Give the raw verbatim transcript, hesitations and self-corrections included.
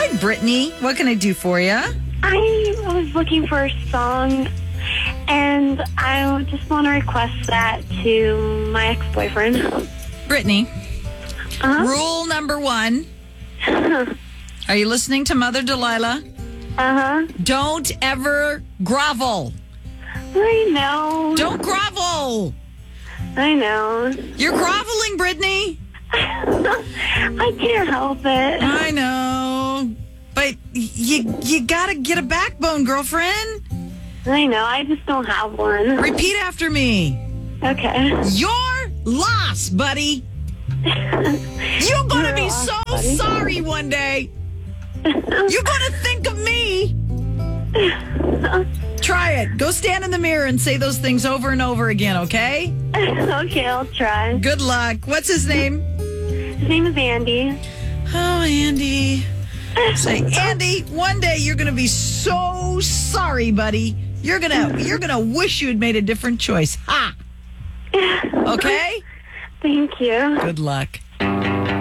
Hi, Brittany. What can I do for you? I was looking for a song, and I just want to request that to my ex-boyfriend. Brittany, Uh-huh. rule number one. Are you listening to Mother Delilah? Uh-huh. Don't ever grovel. I know. Don't grovel. I know. You're groveling, Brittany. I can't help it. I know. But you you gotta get a backbone, girlfriend. I know. I just don't have one. Repeat after me. Okay. You're lost, buddy. You're gonna You're be lost, so buddy. sorry one day. You're gonna think of me. Try it. Go stand in the mirror and say those things over and over again, okay? Okay, I'll try. Good luck. What's his name? His name is Andy. Oh, Andy. Say, Andy, one day you're gonna be so sorry, buddy. You're gonna you're gonna wish you had made a different choice. Ha! Okay? Thank you. Good luck.